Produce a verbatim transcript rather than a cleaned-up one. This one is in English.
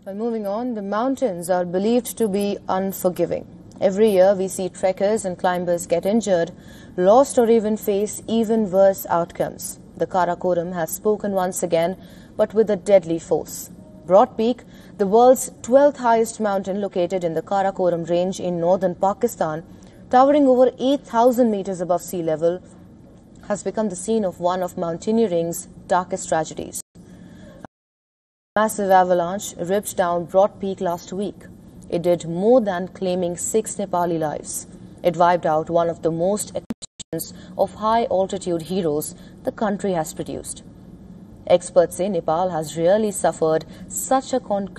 Well, moving on, the mountains are believed to be unforgiving. Every year we see trekkers and climbers get injured, lost or even face even worse outcomes. The Karakoram has spoken once again, but with a deadly force. Broad Peak, the world's twelfth highest mountain located in the Karakoram range in northern Pakistan, towering over eight thousand meters above sea level, has become the scene of one of mountaineering's darkest tragedies. A massive avalanche ripped down Broad Peak last week. It did more than claiming six Nepali lives. It wiped out one of the most exhibitions of high-altitude heroes the country has produced. Experts say Nepal has rarely suffered such a concrete